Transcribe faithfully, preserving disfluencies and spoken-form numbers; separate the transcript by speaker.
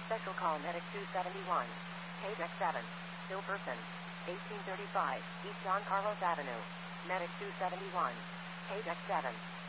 Speaker 1: Special call Medic two seventy-one. Page X seven. Still person. eighteen thirty-five, East Don Carlos Avenue. Medic two seventy-one. Page X seven.